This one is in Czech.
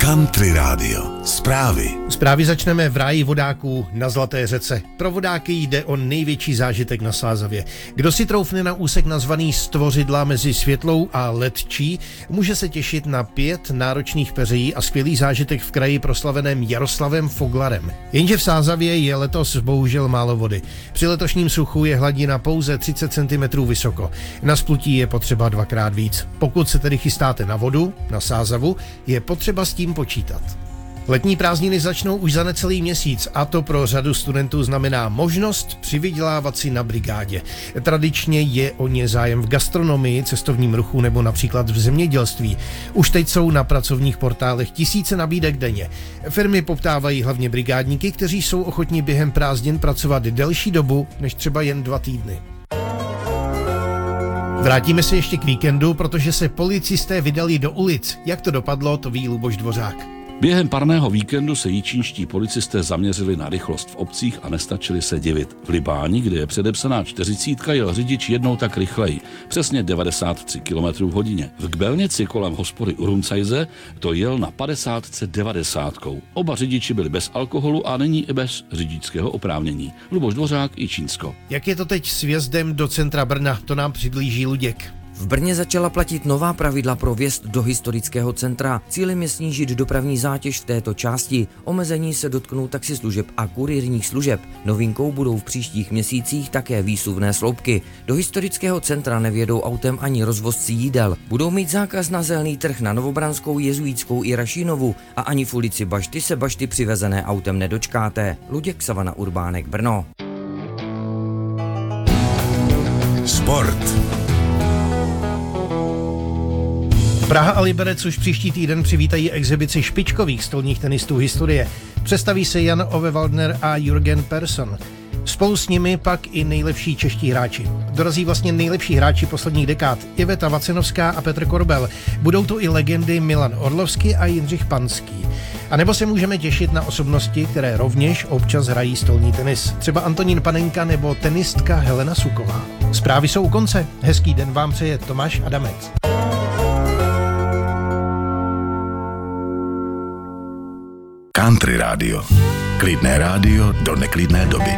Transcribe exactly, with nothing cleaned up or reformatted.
Country Radio. Zprávy. Zprávy začneme v ráji vodáků na Zlaté řece. Pro vodáky jde o největší zážitek na Sázavě. Kdo si troufne na úsek nazvaný Stvořidla mezi Světlou a Letčí, může se těšit na pět náročných peřejí a skvělý zážitek v kraji proslaveném Jaroslavem Foglarem. Jenže v Sázavě je letos bohužel málo vody. Při letošním suchu je hladina pouze třicet centimetrů vysoko. Na splutí je potřeba dvakrát víc. Pokud se tedy chystáte na vodu, na Sázavu, je potřeba s tím počítat. Letní prázdniny začnou už za necelý měsíc a to pro řadu studentů znamená možnost přivydělávat si na brigádě. Tradičně je o ně zájem v gastronomii, cestovním ruchu nebo například v zemědělství. Už teď jsou na pracovních portálech tisíce nabídek denně. Firmy poptávají hlavně brigádníky, kteří jsou ochotní během prázdnin pracovat delší dobu než třeba jen dva týdny. Vrátíme se ještě k víkendu, protože se policisté vydali do ulic. Jak to dopadlo, to ví Luboš Dvořák. Během parného víkendu se jičínští policisté zaměřili na rychlost v obcích a nestačili se divit. V Libáni, kde je předepsaná čtyřicítka, jel řidič jednou tak rychleji, přesně devadesát tři kilometrů v hodině. V Kbelnici kolem hospody Uruncajze to jel na padesátce devadesátkou. Oba řidiči byli bez alkoholu a nyní i bez řidičského oprávnění. Luboš Dvořák, Jičínsko. Jak je to teď s vjezdem do centra Brna, to nám přiblíží Luděk. V Brně začala platit nová pravidla pro vjezd do historického centra. Cílem je snížit dopravní zátěž v této části. Omezení se dotknou taxislužeb a kurýrních služeb. Novinkou budou v příštích měsících také výsuvné sloupky. Do historického centra nevjedou autem ani rozvozci jídel. Budou mít zákaz na Zelený trh na Novobranskou, Jezuítskou i Rašínovu a ani v ulici Bašty se bašty přivezené autem nedočkáte. Luděk, Savana Urbánek, Brno. Sport. Praha a Liberec už příští týden přivítají exibici špičkových stolních tenistů historie. Představí se Jan Ove Waldner a Jürgen Persson. Spolu s nimi pak i nejlepší čeští hráči. Dorazí vlastně nejlepší hráči posledních dekád. Iveta Vacenovská a Petr Korbel. Budou to i legendy Milan Orlovský a Jindřich Panský. A nebo se můžeme těšit na osobnosti, které rovněž občas hrají stolní tenis. Třeba Antonín Panenka nebo tenistka Helena Suková. Zprávy jsou u konce. Hezký den vám přeje Tomáš Adamec. Country Radio. Klidné rádio do neklidné doby.